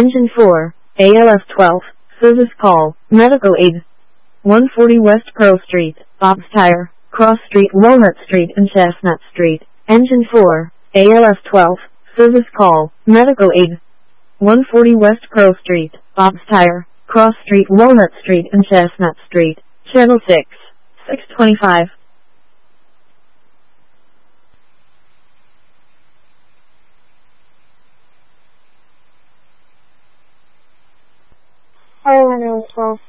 Engine 4, ALF 12, service call, medical aid. 140 West Pearl Street, Bob's Tire, Cross Street, Walnut Street and Chestnut Street. Engine 4, ALF 12, service call, medical aid. 140 West Pearl Street, Bob's Tire, Cross Street, Walnut Street and Chestnut Street. Channel 6, 625. Fire 12.